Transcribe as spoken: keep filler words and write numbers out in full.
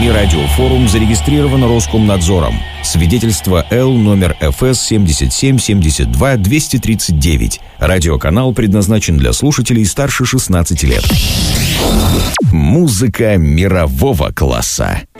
Внутренний радиофорум зарегистрирован Роскомнадзором. Свидетельство Л номер эф эс семьдесят семь семьдесят два двести тридцать девять. Радиоканал предназначен для слушателей старше шестнадцати лет. Музыка мирового класса.